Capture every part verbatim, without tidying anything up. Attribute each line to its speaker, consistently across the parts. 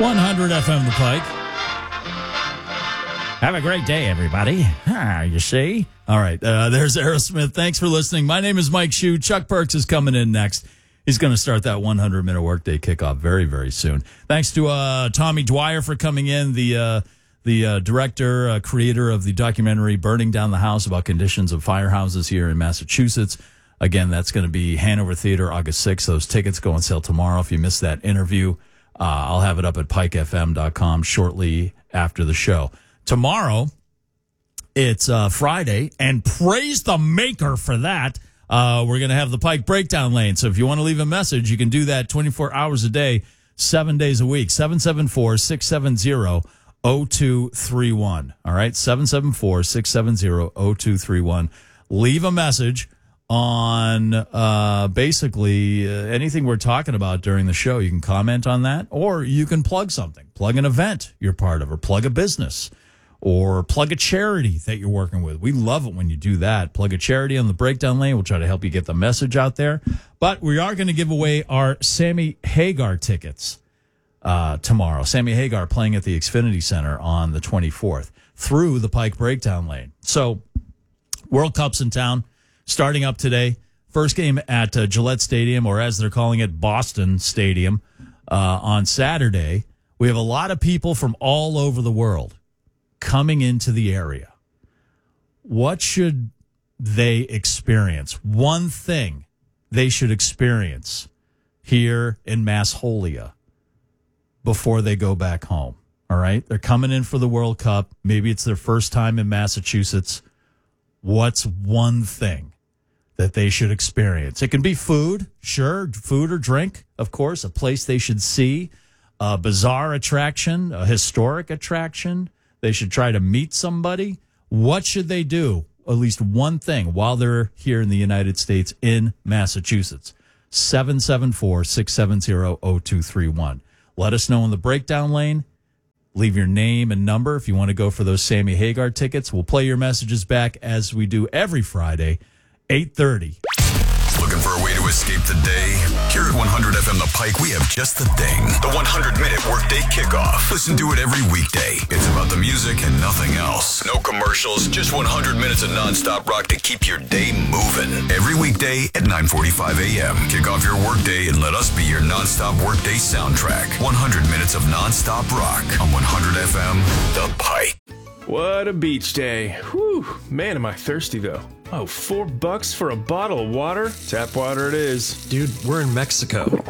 Speaker 1: one hundred F M The Pike. Have a great day, everybody. Ah, you see? All right, uh, there's Aerosmith. Thanks for listening. My name is Mike Shue. Chuck Perks is coming in next. He's going to start that one hundred minute workday kickoff very, very soon. Thanks to uh, Tommy Dwyer for coming in, the uh, the uh, director, uh, creator of the documentary Burning Down the House about conditions of firehouses here in Massachusetts. Again, that's going to be Hanover Theater, August sixth. Those tickets go on sale tomorrow. If you missed that interview, uh, I'll have it up at pike f m dot com shortly after the show. Tomorrow, it's uh, Friday, and praise the maker for that. Uh, we're going to have the Pike Breakdown Lane. So if you want to leave a message, you can do that twenty-four hours a day, seven days a week. seven seven four, six seven zero, zero two three one. All right, seven seven four, six seven zero, zero two three one. Leave a message on uh, basically uh, anything we're talking about during the show. You can comment on that, or you can plug something. Plug an event you're part of, or plug a business, or plug a charity that you're working with. We love it when you do that. Plug a charity on the Breakdown Lane. We'll try to help you get the message out there. But we are going to give away our Sammy Hagar tickets uh, tomorrow. Sammy Hagar playing at the Xfinity Center on the twenty-fourth through the Pike Breakdown Lane. So World Cup's in town, starting up today. First game at uh, Gillette Stadium, or as they're calling it, Boston Stadium, uh, on Saturday. We have a lot of people from all over the world coming into the area. What should they experience? One thing they should experience here in Massholia before they go back home. All right? They're coming in for the World Cup. Maybe it's their first time in Massachusetts. What's one thing that they should experience? It can be food, sure, food or drink, of course, a place they should see, a bizarre attraction, a historic attraction. They should try to meet somebody. What should they do? At least one thing while they're here in the United States in Massachusetts. seven seven four, six seven zero, zero two three one. Let us know in the Breakdown Lane. Leave your name and number if you want to go for those Sammy Hagar tickets. We'll play your messages back as we do every Friday, eight thirty.
Speaker 2: Looking for a way to escape the day? Here at one hundred F M The Pike, we have just the thing. The one hundred minute workday kickoff. Listen to it every weekday. It's about the music and nothing else. No commercials, just one hundred minutes of nonstop rock to keep your day moving. Every weekday at nine forty-five a.m. Kick off your workday and let us be your nonstop workday soundtrack. one hundred minutes of nonstop rock on one hundred F M The Pike.
Speaker 3: What a beach day. Whew, man, am I thirsty, though. Oh, four bucks for a bottle of water? Tap water it is.
Speaker 4: Dude, we're in Mexico.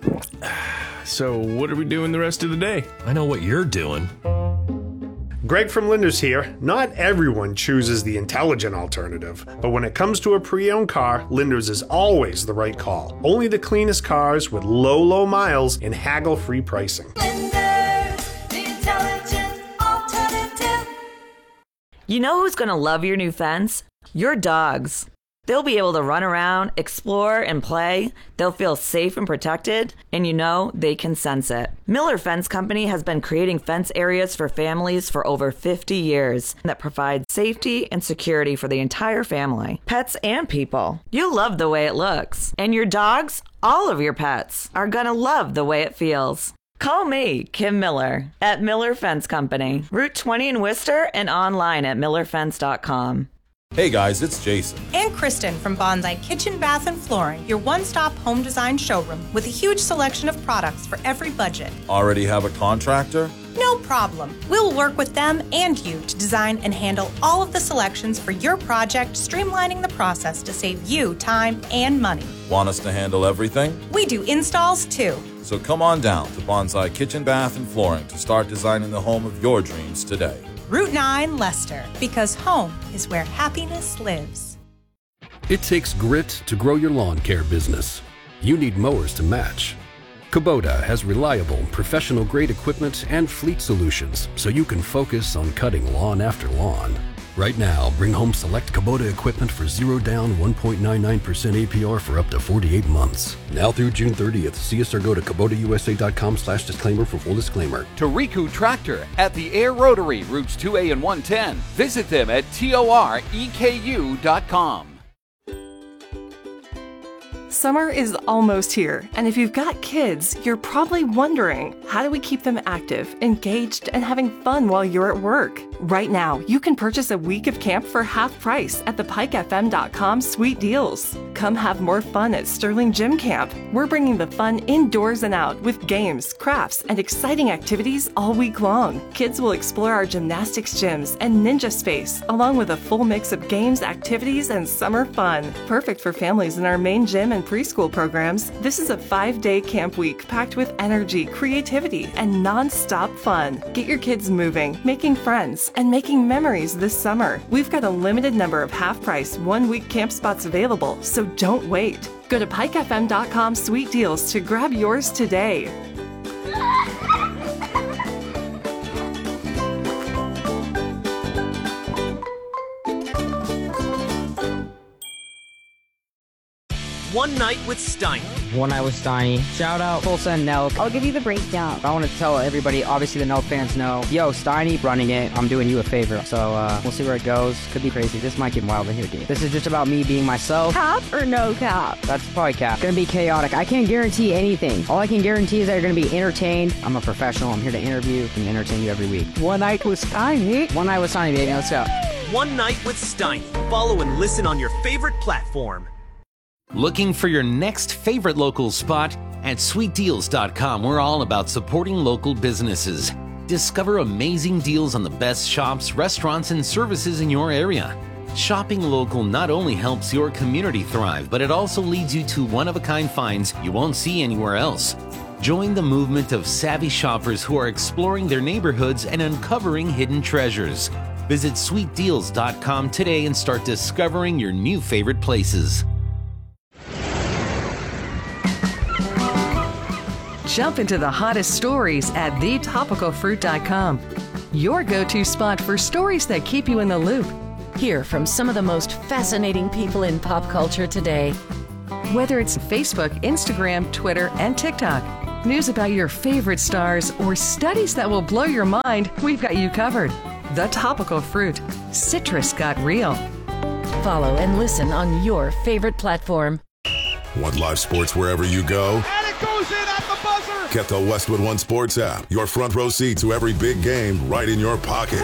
Speaker 3: So what are we doing the rest of the day?
Speaker 4: I know what you're doing.
Speaker 5: Greg from Linders here. Not everyone chooses the intelligent alternative, but when it comes to a pre-owned car, Linders is always the right call. Only the cleanest cars with low, low miles and haggle-free pricing.
Speaker 6: Linders, the intelligent alternative.
Speaker 7: You know who's going to love your new fence? Your dogs. They'll be able to run around, explore, and play. They'll feel safe and protected, and you know they can sense it. Miller Fence Company has been creating fence areas for families for over fifty years that provide safety and security for the entire family, pets and people. You'll love the way it looks, and your dogs, all of your pets, are going to love the way it feels. Call me, Kim Miller, at Miller Fence Company, Route twenty in Worcester, and online at miller fence dot com.
Speaker 8: Hey guys, it's Jason.
Speaker 9: And Kristen from Bonsai Kitchen, Bath, and Flooring, your one-stop home design showroom with a huge selection of products for every budget.
Speaker 8: Already have a contractor?
Speaker 9: No problem. We'll work with them and you to design and handle all of the selections for your project, streamlining the process to save you time and money.
Speaker 8: Want us to handle everything?
Speaker 9: We do installs too.
Speaker 8: So come on down to Bonsai Kitchen, Bath, and Flooring to start designing the home of your dreams today.
Speaker 9: Route nine, Leicester, because home is where happiness lives.
Speaker 10: It takes grit to grow your lawn care business. You need mowers to match. Kubota has reliable, professional-grade equipment and fleet solutions so you can focus on cutting lawn after lawn. Right now, bring home select Kubota equipment for zero down, one point nine nine percent A P R for up to forty-eight months. Now through June thirtieth, see us or go to Kubota U S A dot com slash disclaimer for full disclaimer.
Speaker 11: Toriku Tractor at the Air Rotary, routes two A and one ten. Visit them at T O R E K U dot com.
Speaker 12: Summer is almost here, and if you've got kids, you're probably wondering, how do we keep them active, engaged, and having fun while you're at work? Right now, you can purchase a week of camp for half price at the pike f m dot com Sweet Deals. Come have more fun at Sterling Gym Camp. We're bringing the fun indoors and out with games, crafts, and exciting activities all week long. Kids will explore our gymnastics gyms and ninja space, along with a full mix of games, activities, and summer fun. Perfect for families in our main gym and preschool programs. This is a five-day camp week packed with energy, creativity, and non-stop fun. Get your kids moving, making friends, and making memories this summer. We've got a limited number of half-price, one-week camp spots available, so don't wait. Go to pike f m dot com Sweet Deals to grab yours today.
Speaker 13: One Night with Steiny.
Speaker 14: One Night with Steiny. Shout out Tulsa and Nelk. I'll give you the breakdown. I want to tell everybody, obviously the Nelk fans know, yo, Steiny running it, I'm doing you a favor. So uh, we'll see where it goes. Could be crazy. This might get wild in here, dude. This is just about me being myself.
Speaker 15: Cap or no cap?
Speaker 14: That's probably cap. Gonna be chaotic. I can't guarantee anything. All I can guarantee is that you're gonna be entertained. I'm a professional. I'm here to interview and entertain you every week.
Speaker 15: One Night with Steiny.
Speaker 14: One Night with Steiny, baby. Let's go.
Speaker 13: One Night with Steiny. Follow and listen on your favorite platform.
Speaker 16: Looking for your next favorite local spot? At sweet deals dot com, we're all about supporting local businesses. Discover amazing deals on the best shops, restaurants, and services in your area. Shopping local not only helps your community thrive, but it also leads you to one-of-a-kind finds you won't see anywhere else. Join the movement of savvy shoppers who are exploring their neighborhoods and uncovering hidden treasures. Visit sweet deals dot com today and start discovering your new favorite places.
Speaker 17: Jump into the hottest stories at the topical fruit dot com. Your go-to spot for stories that keep you in the loop.
Speaker 18: Hear from some of the most fascinating people in pop culture today.
Speaker 17: Whether it's Facebook, Instagram, Twitter, and TikTok, news about your favorite stars, or studies that will blow your mind, we've got you covered. The Topical Fruit. Citrus got real.
Speaker 18: Follow and listen on your favorite platform.
Speaker 19: Want live sports wherever you go?
Speaker 20: And it goes in at the buzzer!
Speaker 19: Get the Westwood One Sports app. Your front row seat to every big game right in your pocket.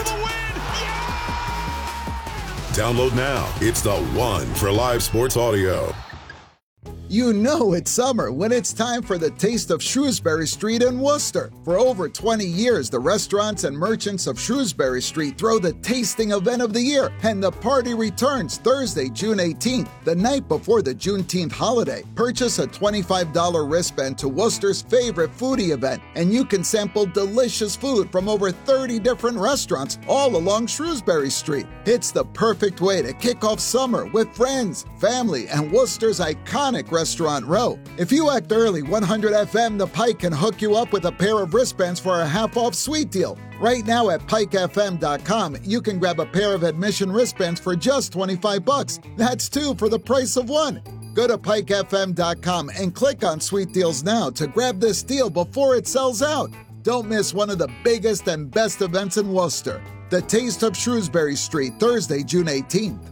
Speaker 19: Download now. It's the one for live sports audio.
Speaker 21: You know it's summer when it's time for the Taste of Shrewsbury Street in Worcester. For over twenty years, the restaurants and merchants of Shrewsbury Street throw the tasting event of the year, and the party returns Thursday, June eighteenth, the night before the Juneteenth holiday. Purchase a twenty-five dollars wristband to Worcester's favorite foodie event, and you can sample delicious food from over thirty different restaurants all along Shrewsbury Street. It's the perfect way to kick off summer with friends, family, and Worcester's iconic Restaurant Row. If you act early, one hundred F M The Pike can hook you up with a pair of wristbands for a half-off sweet deal. Right now at pike f m dot com, you can grab a pair of admission wristbands for just twenty-five bucks. That's two for the price of one. Go to pike f m dot com and click on Sweet Deals now to grab this deal before it sells out. Don't miss one of the biggest and best events in Worcester. The Taste of Shrewsbury Street, Thursday, June eighteenth.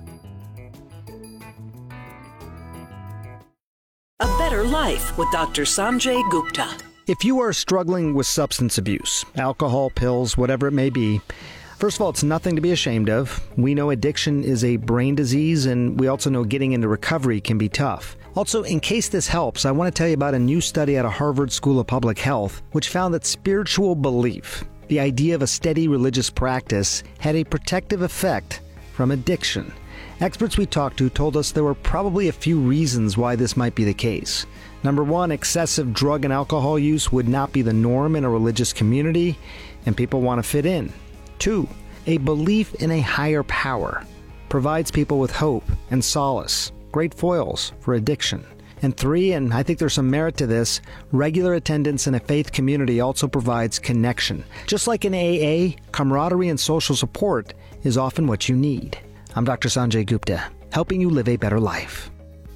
Speaker 22: A Better Life with Doctor Sanjay Gupta.
Speaker 23: If you are struggling with substance abuse, alcohol, pills, whatever it may be, first of all, it's nothing to be ashamed of. We know addiction is a brain disease, and we also know getting into recovery can be tough. Also, in case this helps, I want to tell you about a new study out of Harvard School of Public Health, which found that spiritual belief, the idea of a steady religious practice, had a protective effect from addiction. Experts we talked to told us there were probably a few reasons why this might be the case. Number one, excessive drug and alcohol use would not be the norm in a religious community, and people want to fit in. Two, a belief in a higher power provides people with hope and solace, great foils for addiction. And three, and I think there's some merit to this, regular attendance in a faith community also provides connection. Just like in A A, camaraderie and social support is often what you need. I'm Doctor Sanjay Gupta, helping you live a better life.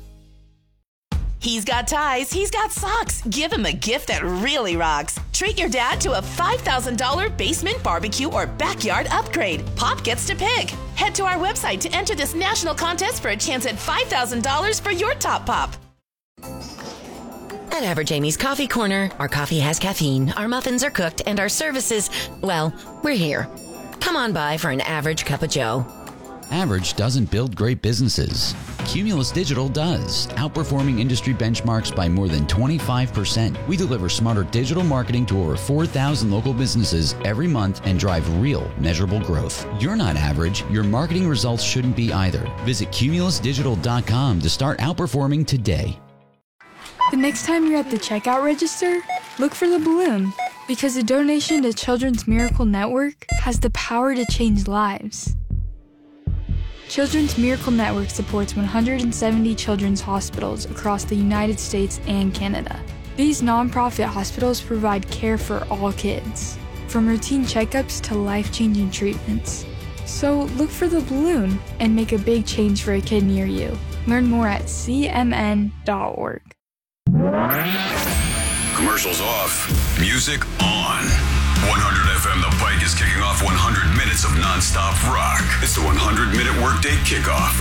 Speaker 24: He's got ties, he's got socks. Give him a gift that really rocks. Treat your dad to a five thousand dollars basement barbecue or backyard upgrade. Pop gets to pick. Head to our website to enter this national contest for a chance at five thousand dollars for your top pop. At Average Amy's Coffee Corner, our coffee has caffeine, our muffins are cooked, and our services, well, we're here. Come on by for an average cup of joe.
Speaker 1: Average doesn't build great businesses. Cumulus Digital does, outperforming industry benchmarks by more than twenty-five percent. We deliver smarter digital marketing to over four thousand local businesses every month and drive real, measurable growth. You're not average. Your marketing results shouldn't be either. Visit cumulus digital dot com to start outperforming today.
Speaker 2: The next time you're at the checkout register, look for the balloon, because a donation to Children's Miracle Network has the power to change lives. Children's Miracle Network supports one hundred seventy children's hospitals across the United States and Canada. These nonprofit hospitals provide care for all kids, from routine checkups to life-changing treatments. So look for the balloon and make a big change for a kid near you. Learn more at c m n dot org.
Speaker 3: Commercials off, music on. one hundred F M The Pike is kicking off one hundred minutes of nonstop rock. It's the one hundred minute workday kickoff.